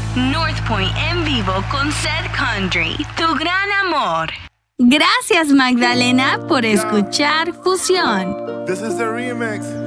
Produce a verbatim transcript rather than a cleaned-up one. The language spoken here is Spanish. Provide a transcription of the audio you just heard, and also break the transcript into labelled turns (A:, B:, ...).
A: North Point en vivo con Seth Country, tu gran amor.
B: Gracias, Magdalena, por escuchar Fusión.
C: This is the remix.